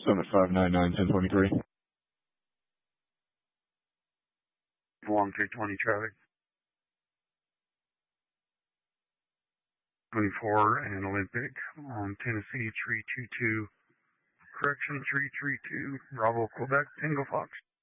Summit 599-1023. Along 320 traffic. 24 and Olympic on Tennessee 322. Correction 332. Bravo, Quebec, Tango Fox.